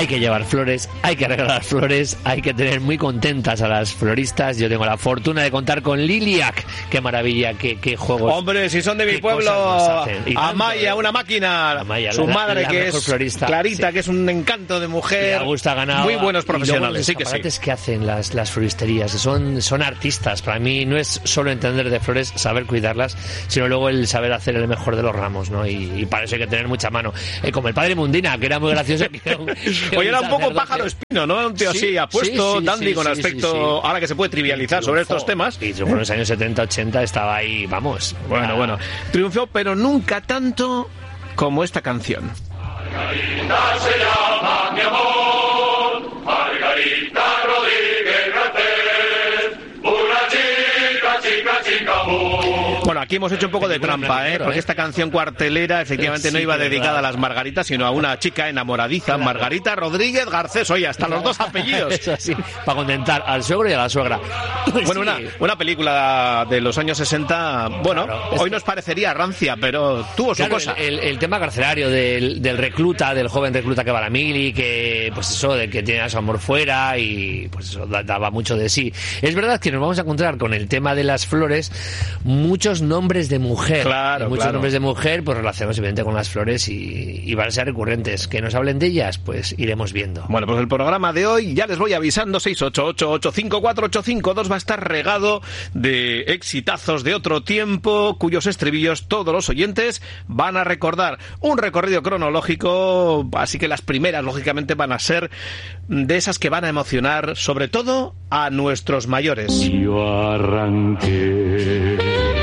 hay que llevar flores, hay que regalar flores, hay que tener muy contentas a las floristas. Yo tengo la fortuna de contar con Liliac. Qué maravilla, qué juegos. Hombre, si son de mi pueblo, Amaya, una máquina. Amaya, su madre, que es florista, Clarita, sí, que es un encanto de mujer. Augusta Ganado. Muy buenos profesionales, sí que sí. Que hacen las floristerías, son artistas. Para mí no es solo entender de flores, saber cuidarlas, sino luego el saber hacer el mejor de los ramos, ¿no? Y para eso hay que tener mucha mano. Como el padre Mundina, que era muy gracioso. Oye, era un poco pájaro espino, ¿no? Un tío así apuesto, dandy, con aspecto, ahora que se puede trivializar sobre estos temas. Y en los años 70, 80 estaba ahí, vamos. Bueno. Triunfó, pero nunca tanto como esta canción. Margarita se llama mi amor, Margarita Rodríguez Garcés, una chica muy. Bueno, aquí hemos hecho un poco de trampa, porque esta canción cuartelera efectivamente no iba dedicada a las Margaritas, sino a una chica enamoradiza, claro. Margarita Rodríguez Garcés, oye, hasta los dos apellidos. Eso sí, para contentar al suegro y a la suegra. Bueno, sí. una película de los años 60, bueno, claro, hoy nos parecería rancia, pero tuvo su cosa. El tema carcelario del recluta, del joven recluta que va a la mili, que pues eso, de que tiene a su amor fuera y pues eso daba mucho de sí. Es verdad que nos vamos a encontrar con el tema de las flores muchos nombres de mujer. Claro, muchos nombres de mujer, pues relacionados evidentemente con las flores y van a ser recurrentes. Que nos hablen de ellas, pues iremos viendo. Bueno, pues el programa de hoy, ya les voy avisando, 688-854-852 va a estar regado de exitazos de otro tiempo, cuyos estribillos todos los oyentes van a recordar. Un recorrido cronológico, así que las primeras, lógicamente, van a ser de esas que van a emocionar, sobre todo a nuestros mayores. Yo arranqué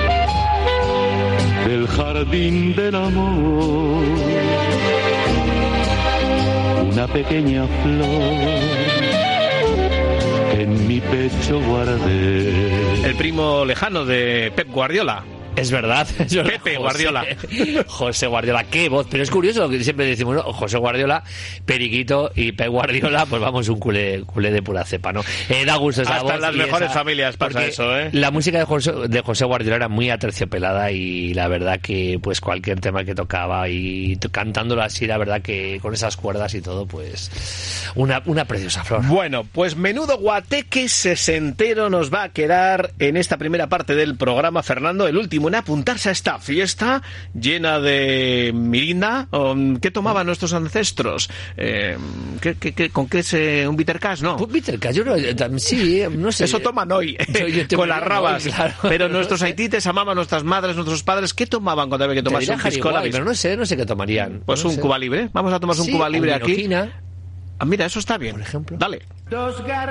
del jardín del amor una pequeña flor, en mi pecho guardé. El primo lejano de Pep Guardiola. Es verdad. Pepe Guardiola. José Guardiola, qué voz. Pero es curioso lo que siempre decimos, ¿no? José Guardiola, Periquito y Pep Guardiola, pues vamos, un culé de pura cepa, ¿no? Da gusto esa hasta voz. Hasta en las mejores familias pasa eso, ¿eh? La música de José Guardiola era muy aterciopelada y la verdad que pues cualquier tema que tocaba y cantándolo así, la verdad que con esas cuerdas y todo, pues una preciosa flor. Bueno, pues menudo guateque sesentero nos va a quedar en esta primera parte del programa, Fernando, el último en apuntarse a esta fiesta llena de mirinda. ¿Qué tomaban nuestros ancestros? ¿Con qué se...? ¿Un bittercash? No. Pues bittercash, yo sí, no sé. Eso toman hoy, con las rabas. Hoy, claro. Pero nuestros haitites amaban, nuestras madres, nuestros padres, ¿qué tomaban cuando había que tomarse un pisco labis? Pero no sé qué tomarían. Pues no un Cuba Libre. Vamos a tomarse un Cuba Libre aquí. Mira, Mira, eso está bien. Por ejemplo. Dale.